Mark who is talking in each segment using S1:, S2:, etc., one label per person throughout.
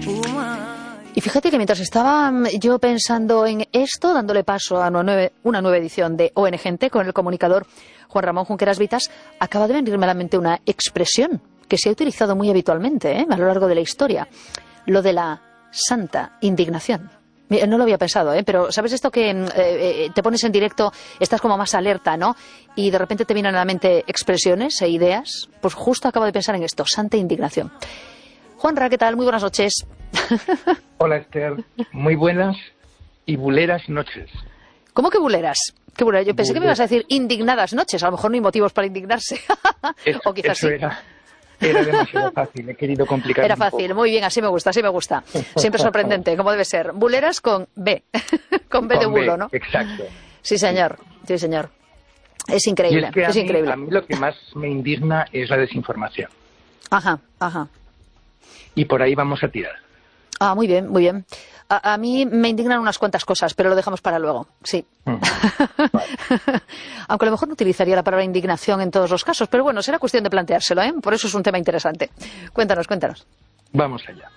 S1: Y fíjate que mientras estaba yo pensando en esto, dándole paso a una nueva edición de ONG Gente con el comunicador Juan Ramón Junqueras Vitas, acaba de venirme a la mente una expresión que se ha utilizado muy habitualmente a lo largo de la historia, lo de la santa indignación. No lo había pensado, pero ¿sabes esto que te pones en directo, estás como más alerta, ¿no? Y de repente te vienen a la mente expresiones e ideas. Pues justo acabo de pensar en esto, santa indignación. Juanra, ¿qué tal? Muy buenas noches.
S2: Hola, Esther. Muy buenas y buleras noches.
S1: ¿Cómo que buleras? ¿Qué buleras? Yo pensé que me ibas a decir indignadas noches. A lo mejor no hay motivos para indignarse. O quizás
S2: eso
S1: sí.
S2: Era demasiado fácil. He querido complicar
S1: Era
S2: un poco.
S1: fácil. Muy bien, así me gusta, así me gusta. Siempre sorprendente, como debe ser. Buleras con B. Con B de bulo, ¿no?
S2: Exacto.
S1: Sí, señor. Sí, señor. Es increíble.
S2: Y es que
S1: increíble.
S2: A mí lo que más me indigna es la desinformación.
S1: Ajá, ajá.
S2: Y por ahí vamos a tirar.
S1: Ah, muy bien, muy bien. A mí me indignan unas cuantas cosas, pero lo dejamos para luego, sí.
S2: Vale.
S1: Aunque a lo mejor no utilizaría la palabra indignación en todos los casos, pero bueno, será cuestión de planteárselo, ¿eh? Por eso es un tema interesante. Cuéntanos.
S2: Vamos allá.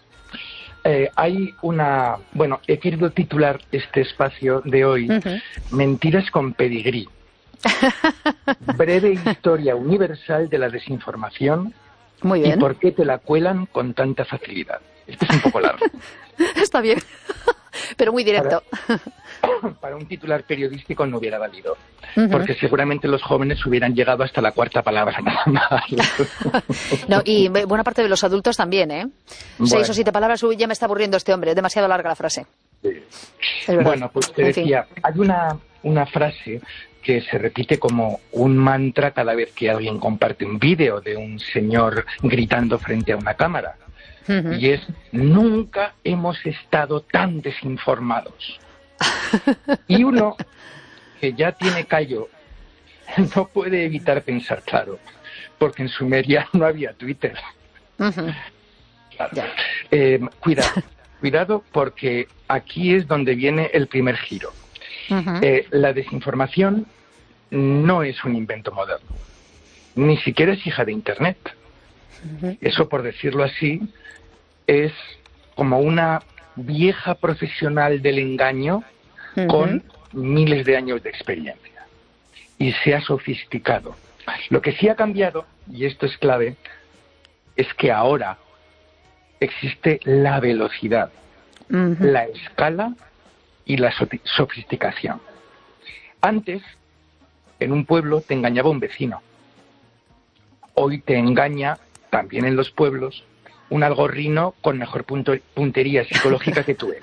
S2: Bueno, he querido titular este espacio de hoy Mentiras con pedigrí. Breve historia universal de la desinformación.
S1: Muy bien.
S2: ¿Y por qué te la cuelan con tanta facilidad? Esto es un poco largo.
S1: Está bien, pero muy directo.
S2: Para un titular periodístico no hubiera valido, porque seguramente los jóvenes hubieran llegado hasta la cuarta palabra nada más.
S1: No, y buena parte de los adultos también, ¿eh?
S2: Bueno.
S1: 6 o 7 palabras, ya me está aburriendo este hombre, demasiado larga la frase.
S2: Sí.
S1: Es verdad.
S2: Bueno, pues te decía, hay una frase que se repite como un mantra cada vez que alguien comparte un vídeo de un señor gritando frente a una cámara. Y es, nunca hemos estado tan desinformados. Y uno, que ya tiene callo, no puede evitar pensar, claro, porque en Sumeria no había Twitter. Claro. Cuidado, porque aquí es donde viene el primer giro. La desinformación no es un invento moderno, ni siquiera es hija de Internet. Eso, por decirlo así, es como una vieja profesional del engaño con miles de años de experiencia. Y se ha sofisticado. Lo que sí ha cambiado, y esto es clave, es que ahora existe la velocidad, la escala y la sofisticación. Antes, en un pueblo te engañaba un vecino. Hoy te engaña, también en los pueblos, un algorrino con mejor puntería psicológica que tu ex.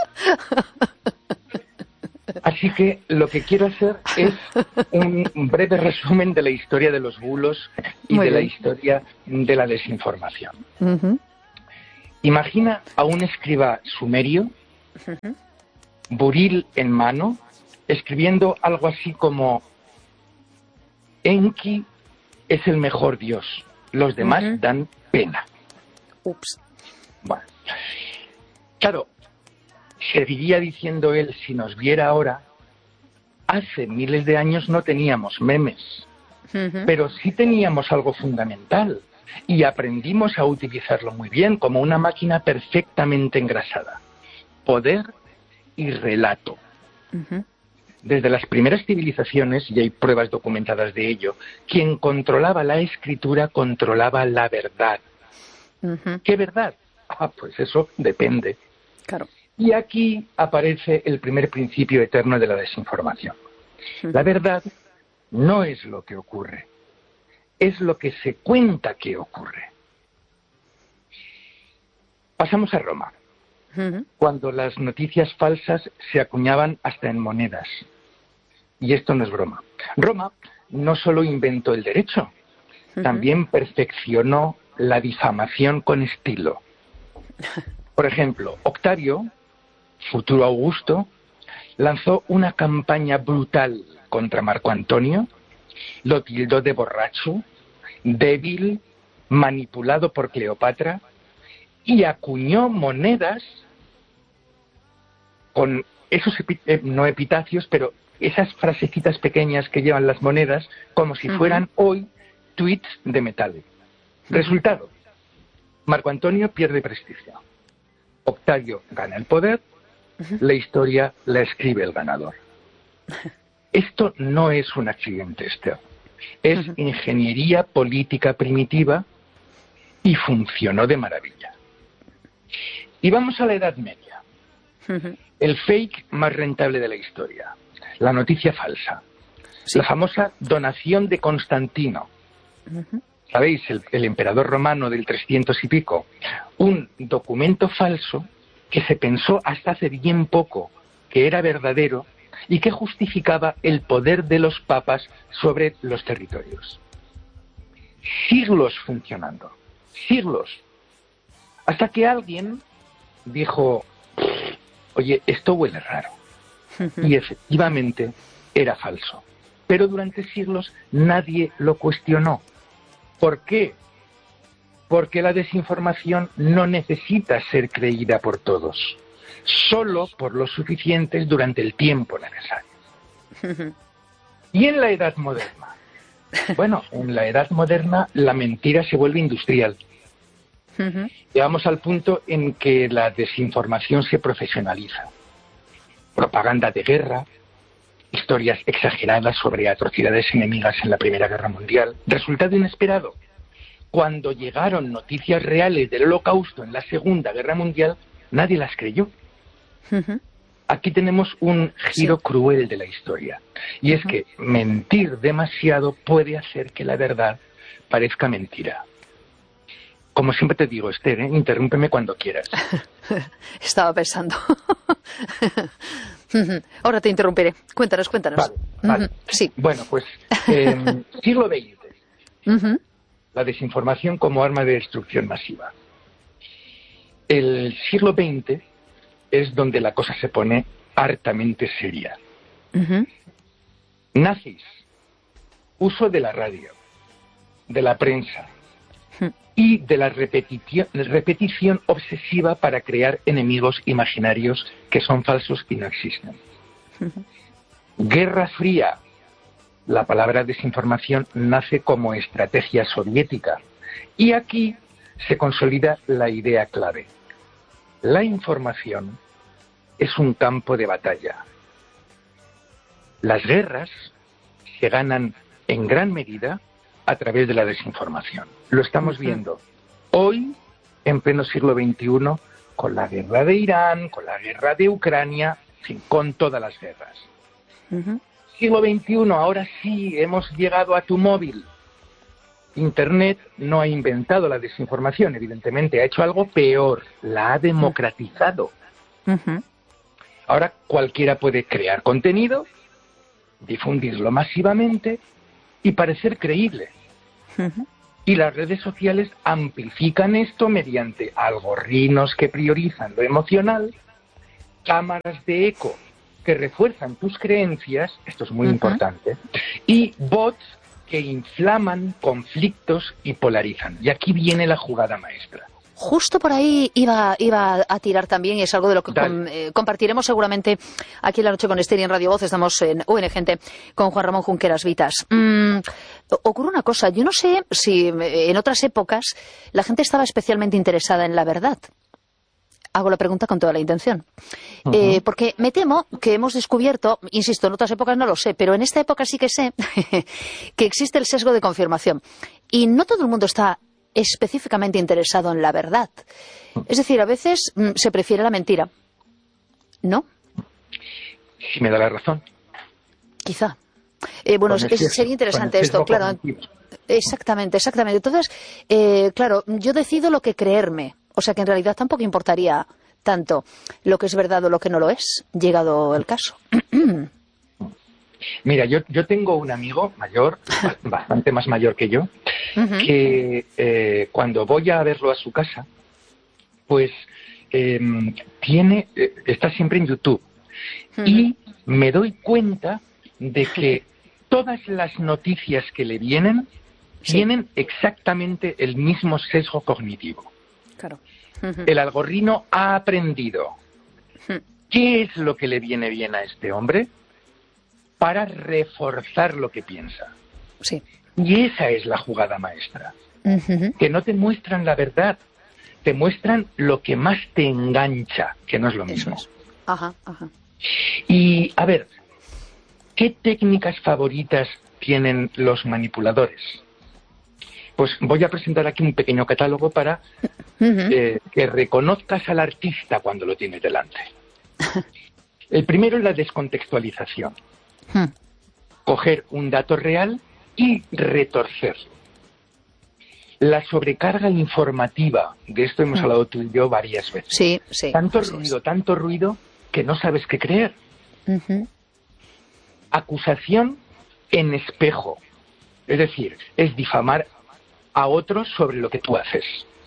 S2: Así que lo que quiero hacer es un breve resumen de la historia de los bulos y la historia de la desinformación. Imagina a un escriba sumerio, buril en mano, escribiendo algo así como: Enki es el mejor dios, los demás dan pena.
S1: Ups.
S2: Bueno, claro, seguiría diciendo él, si nos viera ahora, hace miles de años no teníamos memes, pero sí teníamos algo fundamental y aprendimos a utilizarlo muy bien como una máquina perfectamente engrasada: poder y relato. Desde las primeras civilizaciones, y hay pruebas documentadas de ello, quien controlaba la escritura controlaba la verdad. ¿Qué verdad? Pues eso depende.
S1: Claro.
S2: Y aquí aparece el primer principio eterno de la desinformación. La verdad no es lo que ocurre, es lo que se cuenta que ocurre. Pasamos a Roma, cuando las noticias falsas se acuñaban hasta en monedas. Y esto no es broma. Roma no solo inventó el derecho, también perfeccionó la difamación con estilo. Por ejemplo, Octavio, futuro Augusto, lanzó una campaña brutal contra Marco Antonio, lo tildó de borracho, débil, manipulado por Cleopatra, y acuñó monedas con esos no epitafios, pero esas frasecitas pequeñas que llevan las monedas, como si fueran hoy tweets de metal. Resultado: Marco Antonio pierde prestigio. Octavio gana el poder, la historia la escribe el ganador. Esto no es un accidente, Esther. Es ingeniería política primitiva y funcionó de maravilla. Y vamos a la Edad Media. El fake más rentable de la historia. La noticia falsa. Sí. La famosa donación de Constantino. ¿Sabéis? El emperador romano del 300 y pico. Un documento falso que se pensó hasta hace bien poco que era verdadero y que justificaba el poder de los papas sobre los territorios. Siglos funcionando. Siglos. Hasta que alguien dijo, oye, esto huele raro. Y efectivamente era falso. Pero durante siglos nadie lo cuestionó. ¿Por qué? Porque la desinformación no necesita ser creída por todos, solo por los suficientes durante el tiempo necesario. ¿Y en la Edad Moderna? Bueno, en la Edad Moderna la mentira se vuelve industrial. Llegamos al punto en que la desinformación se profesionaliza. Propaganda de guerra, historias exageradas sobre atrocidades enemigas en la Primera Guerra Mundial. Resultado inesperado. Cuando llegaron noticias reales del Holocausto en la Segunda Guerra Mundial, nadie las creyó. Aquí tenemos un giro cruel de la historia. Y es que mentir demasiado puede hacer que la verdad parezca mentira. Como siempre te digo, Esther, interrúmpeme cuando quieras.
S1: Estaba pensando. Ahora te interrumpiré. Cuéntanos.
S2: Vale.
S1: Sí.
S2: Bueno, pues siglo XX. La desinformación como arma de destrucción masiva. El siglo XX es donde la cosa se pone hartamente seria. Nazis, uso de la radio, de la prensa y de la repetición obsesiva para crear enemigos imaginarios que son falsos y no existen. Guerra Fría. La palabra desinformación nace como estrategia soviética y aquí se consolida la idea clave. La información es un campo de batalla. Las guerras se ganan en gran medida a través de la desinformación. Lo estamos viendo hoy, en pleno siglo XXI, con la guerra de Irán, con la guerra de Ucrania, en fin, con todas las guerras. Siglo XXI, ahora sí, hemos llegado a tu móvil. Internet no ha inventado la desinformación, evidentemente, ha hecho algo peor, la ha democratizado. Ahora cualquiera puede crear contenido, difundirlo masivamente y parecer creíble. Y las redes sociales amplifican esto mediante algoritmos que priorizan lo emocional, cámaras de eco que refuerzan tus creencias, esto es muy importante, y bots que inflaman conflictos y polarizan. Y aquí viene la jugada maestra.
S1: Justo por ahí iba a tirar también, y es algo de lo que compartiremos seguramente aquí en La Noche con Esther y en Radio Voz. Estamos en ONG con Juan Ramón Junqueras Vitas. Ocurre una cosa, yo no sé si en otras épocas la gente estaba especialmente interesada en la verdad. Hago la pregunta con toda la intención. Porque me temo que hemos descubierto, insisto, en otras épocas no lo sé, pero en esta época sí que sé que existe el sesgo de confirmación. Y no todo el mundo está específicamente interesado en la verdad. Es decir, a veces se prefiere la mentira. ¿No?
S2: Si me da la razón.
S1: Quizá. Bueno, sería interesante esto, claro. Exactamente. Entonces, claro, yo decido lo que creerme. O sea que en realidad tampoco importaría tanto lo que es verdad o lo que no lo es, llegado el caso.
S2: Mira, yo tengo un amigo mayor, bastante más mayor que yo, que cuando voy a verlo a su casa, pues está siempre en YouTube. Y me doy cuenta de que todas las noticias que le vienen tienen exactamente el mismo sesgo cognitivo.
S1: Claro.
S2: El algoritmo ha aprendido. ¿Qué es lo que le viene bien a este hombre? Para reforzar lo que piensa.
S1: Sí.
S2: Y esa es la jugada maestra. Que no te muestran la verdad, te muestran lo que más te engancha, que no es lo mismo.
S1: Eso es. Ajá, ajá.
S2: Y, a ver, ¿qué técnicas favoritas tienen los manipuladores? Pues voy a presentar aquí un pequeño catálogo para que reconozcas al artista cuando lo tienes delante. El primero es la descontextualización. Coger un dato real y retorcerlo. La sobrecarga informativa, de esto hemos hablado tú y yo varias veces.
S1: Sí, sí.
S2: Tanto ruido, que no sabes qué creer. Acusación en espejo. Es decir, es difamar a otros sobre lo que tú haces.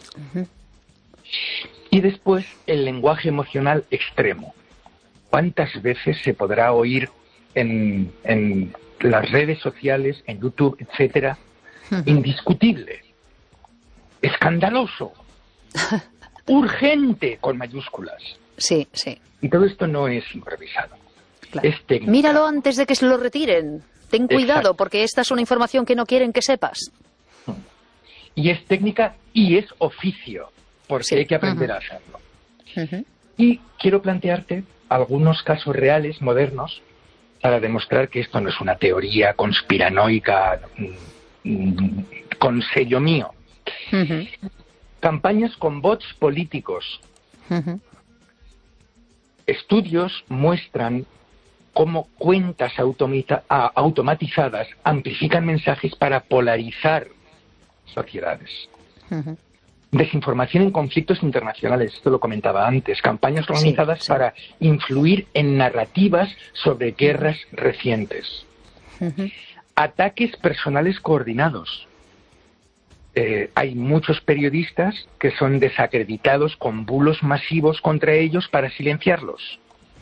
S2: Y después, el lenguaje emocional extremo. ¿Cuántas veces se podrá oír en las redes sociales, en YouTube, etcétera? Indiscutible, escandaloso, urgente, con mayúsculas.
S1: Sí, sí.
S2: Y todo esto no es improvisado.
S1: Claro.
S2: Es técnica.
S1: Míralo antes de que se lo retiren. Ten cuidado,
S2: Exacto.
S1: porque esta es una información que no quieren que sepas.
S2: Y es técnica y es oficio, porque hay que aprender a hacerlo. Y quiero plantearte algunos casos reales, modernos, para demostrar que esto no es una teoría conspiranoica con sello mío. Campañas con bots políticos. Estudios muestran cómo cuentas automatizadas amplifican mensajes para polarizar sociedades. Desinformación en conflictos internacionales, esto lo comentaba antes, campañas organizadas para influir en narrativas sobre guerras recientes. Ataques personales coordinados. Hay muchos periodistas que son desacreditados con bulos masivos contra ellos para silenciarlos.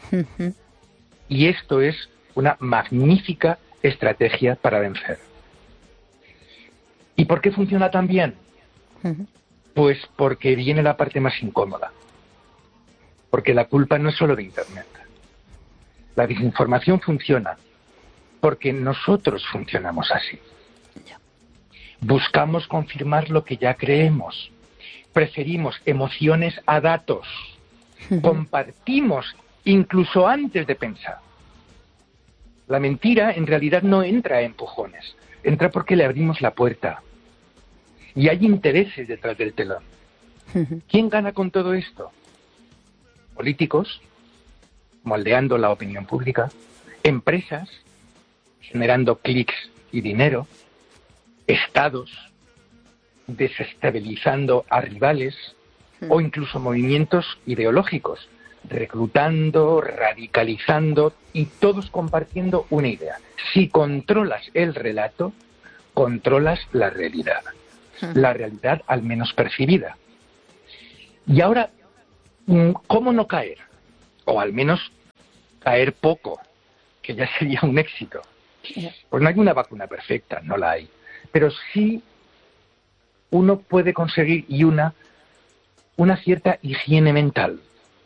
S2: Y esto es una magnífica estrategia para vencer. ¿Y por qué funciona tan bien? Pues porque viene la parte más incómoda. Porque la culpa no es solo de Internet. La desinformación funciona porque nosotros funcionamos así. Buscamos confirmar lo que ya creemos. Preferimos emociones a datos. Compartimos incluso antes de pensar. La mentira en realidad no entra a empujones. Entra porque le abrimos la puerta. Y hay intereses detrás del telón. ¿Quién gana con todo esto? Políticos, moldeando la opinión pública, empresas, generando clics y dinero, estados, desestabilizando a rivales, o incluso movimientos ideológicos, reclutando, radicalizando y todos compartiendo una idea. Si controlas el relato, controlas la realidad al menos percibida. Y ahora, ¿cómo no caer? O al menos caer poco, que ya sería un éxito. Pues no hay una vacuna perfecta, no la hay. Pero sí uno puede conseguir una cierta higiene mental.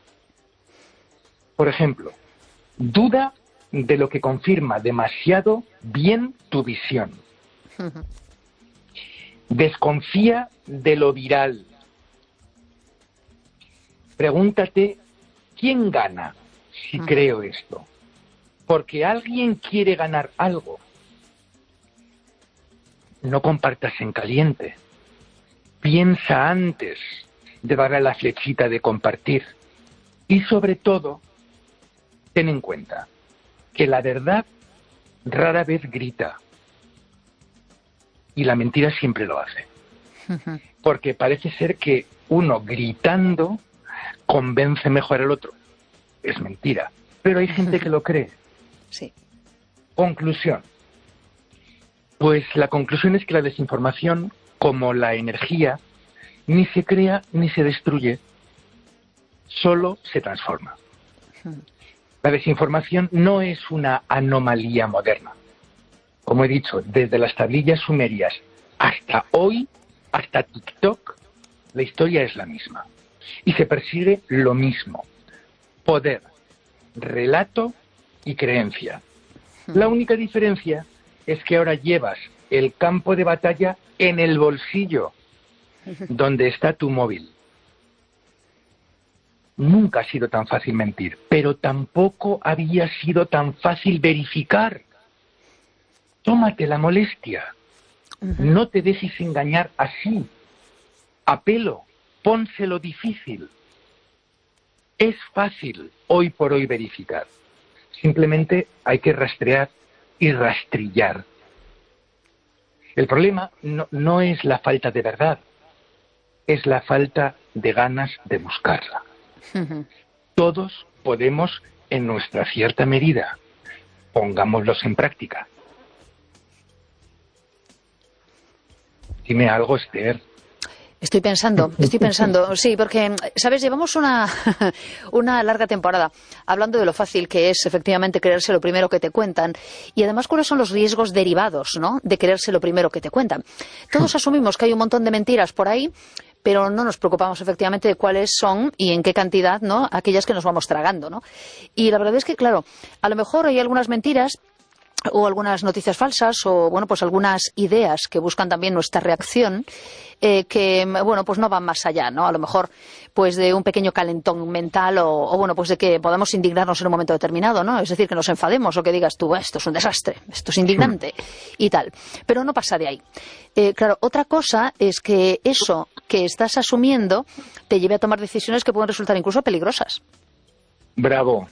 S2: Por ejemplo, duda de lo que confirma demasiado bien tu visión. Desconfía de lo viral. Pregúntate, ¿quién gana si creo esto? Porque alguien quiere ganar algo. No compartas en caliente. Piensa antes de darle la flechita de compartir. Y sobre todo, ten en cuenta que la verdad rara vez grita. Y la mentira siempre lo hace. Porque parece ser que uno gritando convence mejor al otro. Es mentira. Pero hay gente que lo cree.
S1: Sí.
S2: Conclusión. Pues la conclusión es que la desinformación, como la energía, ni se crea ni se destruye, solo se transforma. La desinformación no es una anomalía moderna. Como he dicho, desde las tablillas sumerias hasta hoy, hasta TikTok, la historia es la misma. Y se persigue lo mismo. Poder, relato y creencia. La única diferencia es que ahora llevas el campo de batalla en el bolsillo, donde está tu móvil. nunca ha sido tan fácil mentir, pero tampoco había sido tan fácil verificar. Tómate la molestia. No te dejes engañar así, a pelo. Pónselo difícil. Es fácil hoy por hoy verificar. Simplemente hay que rastrear y rastrillar. El problema no es la falta de verdad, es la falta de ganas de buscarla. Todos podemos, en nuestra cierta medida, pongámoslos en práctica. Dime algo, Esther.
S1: Estoy pensando, sí, porque, ¿sabes? Llevamos una larga temporada hablando de lo fácil que es efectivamente creerse lo primero que te cuentan y además cuáles son los riesgos derivados, ¿no?, de creerse lo primero que te cuentan. Todos asumimos que hay un montón de mentiras por ahí, pero no nos preocupamos efectivamente de cuáles son y en qué cantidad, ¿no?, aquellas que nos vamos tragando, ¿no? Y la verdad es que, claro, a lo mejor hay algunas mentiras o algunas noticias falsas o, bueno, pues algunas ideas que buscan también nuestra reacción que, bueno, pues no van más allá, ¿no? A lo mejor, pues de un pequeño calentón mental o bueno, pues de que podamos indignarnos en un momento determinado, ¿no? Es decir, que nos enfademos o que digas tú, esto es un desastre, esto es indignante y tal. Pero no pasa de ahí. Claro, otra cosa es que eso que estás asumiendo te lleve a tomar decisiones que pueden resultar incluso peligrosas.
S2: Bravo.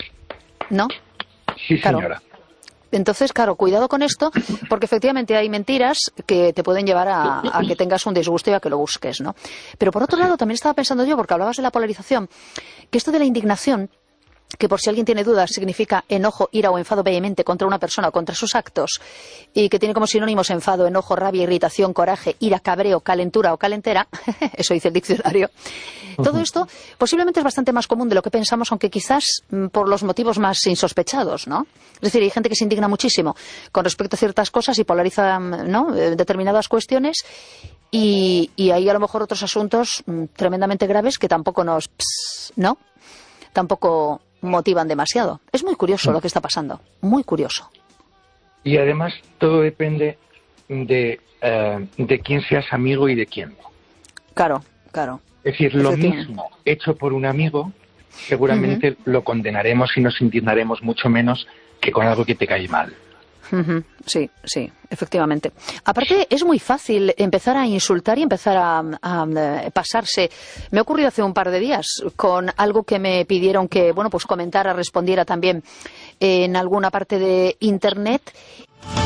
S1: ¿No?
S2: Sí, señora.
S1: Claro. Entonces, claro, cuidado con esto, porque efectivamente hay mentiras que te pueden llevar a que tengas un disgusto y a que lo busques, ¿no? Pero por otro lado, también estaba pensando yo, porque hablabas de la polarización, que esto de la indignación, que por si alguien tiene dudas significa enojo, ira o enfado vehemente contra una persona o contra sus actos, y que tiene como sinónimos enfado, enojo, rabia, irritación, coraje, ira, cabreo, calentura o calentera, eso dice el diccionario. Todo esto posiblemente es bastante más común de lo que pensamos, aunque quizás por los motivos más insospechados, ¿no? Es decir, hay gente que se indigna muchísimo con respecto a ciertas cosas y polariza, ¿no?, determinadas cuestiones, y hay a lo mejor otros asuntos tremendamente graves que tampoco ¿no?, tampoco motivan demasiado. Es muy curioso lo que está pasando, muy curioso.
S2: Y además todo depende de quién seas amigo y de quién no.
S1: Claro, claro.
S2: Es decir, lo mismo hecho por un amigo, seguramente lo condenaremos y nos indignaremos mucho menos que con algo que te cae mal.
S1: Sí, sí, efectivamente. Aparte, es muy fácil empezar a insultar y empezar a pasarse. Me ha ocurrido hace un par de días con algo que me pidieron que, bueno, pues comentara, respondiera también en alguna parte de Internet